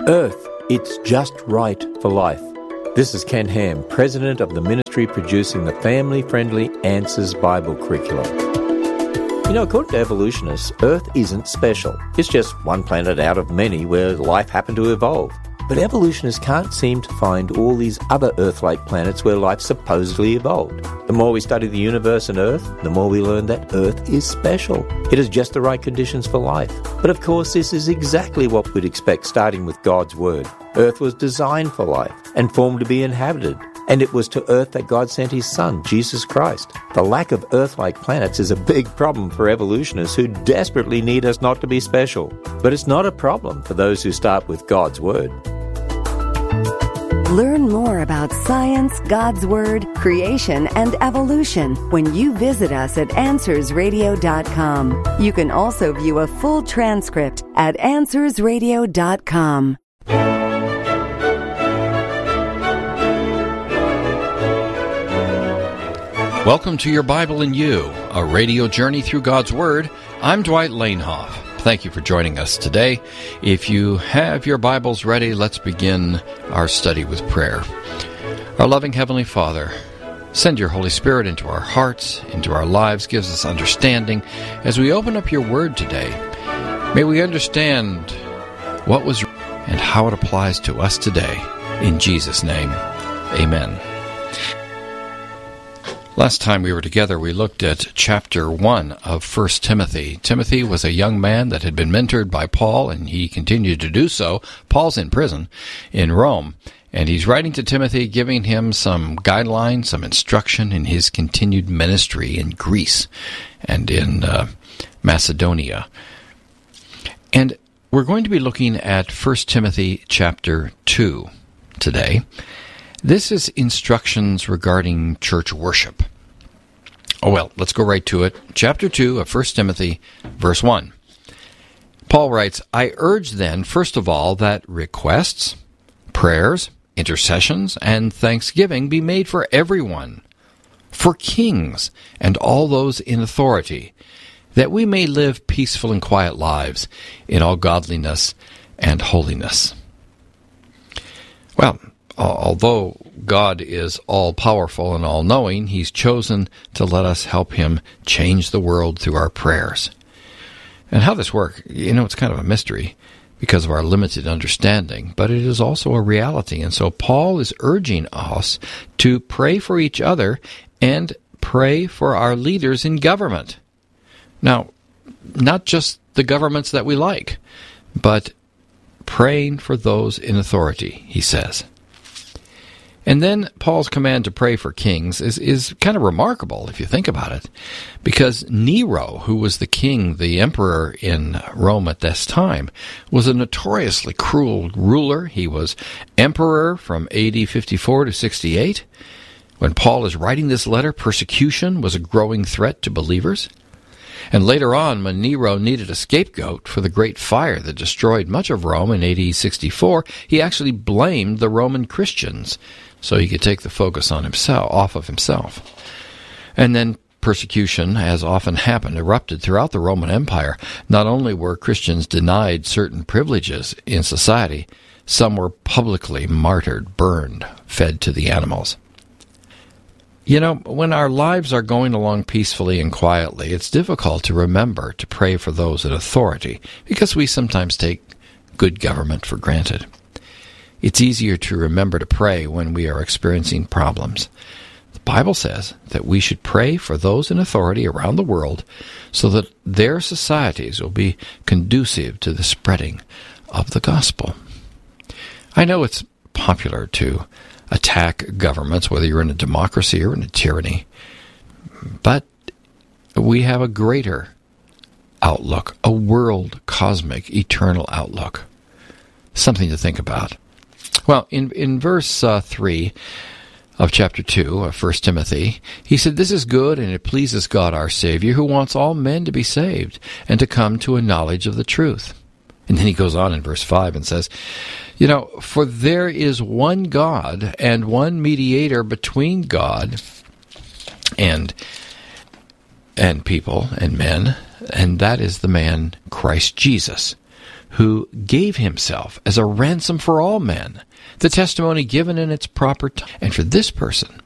Earth, it's just right for life. This is Ken Ham, President of the ministry producing the family-friendly Answers Bible curriculum. You know, according to evolutionists, Earth isn't special. It's just one planet out of many where life happened to evolve. But evolutionists can't seem to find all these other Earth-like planets where life supposedly evolved. The more we study the universe and Earth, the more we learn that Earth is special. It has just the right conditions for life. But of course, this is exactly what we'd expect starting with God's Word. Earth was designed for life and formed to be inhabited. And it was to Earth that God sent His Son, Jesus Christ. The lack of Earth-like planets is a big problem for evolutionists who desperately need us not to be special. But it's not a problem for those who start with God's Word. Learn more about science, God's Word, creation, and evolution when you visit us at AnswersRadio.com. You can also view a full transcript at AnswersRadio.com. Welcome to Your Bible and You, a radio journey through God's Word. I'm Dwight Lanehoff. Thank you for joining us today. If you have your Bibles ready, let's begin our study with prayer. Our loving Heavenly Father, send your Holy Spirit into our hearts, into our lives, gives us understanding. As we open up your Word today, may we understand what was and how it applies to us today. In Jesus' name, amen. Last time we were together, we looked at chapter 1 of 1 Timothy. Timothy was a young man that had been mentored by Paul, and he continued to do so. Paul's in prison in Rome, and he's writing to Timothy, giving him some guidelines, some instruction in his continued ministry in Greece and in Macedonia. And we're going to be looking at 1 Timothy chapter 2 today. This is instructions regarding church worship. Oh, well, let's go right to it. Chapter 2 of 1 Timothy, verse 1. Paul writes, I urge then, first of all, that requests, prayers, intercessions, and thanksgiving be made for everyone, for kings and all those in authority, that we may live peaceful and quiet lives in all godliness and holiness. Well, although God is all-powerful and all-knowing, He's chosen to let us help Him change the world through our prayers. And how this works, it's kind of a mystery because of our limited understanding, but it is also a reality. And so Paul is urging us to pray for each other and pray for our leaders in government. Now, not just the governments that we like, but praying for those in authority, he says. And then Paul's command to pray for kings is kind of remarkable if you think about it, because Nero, who was the king, the emperor in Rome at this time, was a notoriously cruel ruler. He was emperor from AD 54 to 68. When Paul is writing this letter, persecution was a growing threat to believers. And later on, when Nero needed a scapegoat for the great fire that destroyed much of Rome in AD 64, he actually blamed the Roman Christians so he could take the focus on himself, off of himself. And then persecution, as often happened, erupted throughout the Roman Empire. Not only were Christians denied certain privileges in society, some were publicly martyred, burned, fed to the animals. When our lives are going along peacefully and quietly, it's difficult to remember to pray for those in authority because we sometimes take good government for granted. It's easier to remember to pray when we are experiencing problems. The Bible says that we should pray for those in authority around the world so that their societies will be conducive to the spreading of the gospel. I know it's popular to attack governments, whether you're in a democracy or in a tyranny, but we have a greater outlook, a world, cosmic, eternal outlook. Something to think about. Well, in verse 3 of chapter 2 of 1 Timothy, he said, This is good, and it pleases God our Savior, who wants all men to be saved and to come to a knowledge of the truth. And then he goes on in verse 5 and says, For there is one God and one mediator between God and people and men, and that is the man Christ Jesus, who gave himself as a ransom for all men, the testimony given in its proper time. And for this person,